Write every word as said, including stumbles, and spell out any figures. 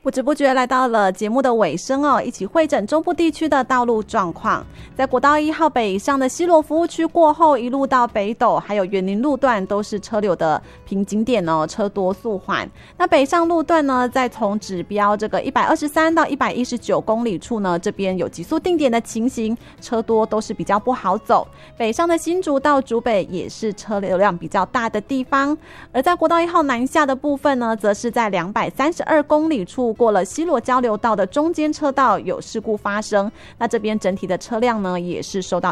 不知不觉来到了节目的尾声哦，一起会诊中部地区的道路状况。在国道一号北上的西螺服务区过后，一路到北斗还有园林路段都是车流的瓶颈点哦，车多速缓。那北上路段呢，再从指标这个一百二十三到一百一十九公里处呢，这边有急速定点的情形，车多都是比较不好走。北上的新竹到竹北也是车流量比较大的地方。而在国道一号南下的部分呢，则是在两百三十二公里处过了西螺交流道的中间车道有事故发生，那这边整体的车辆呢也是受到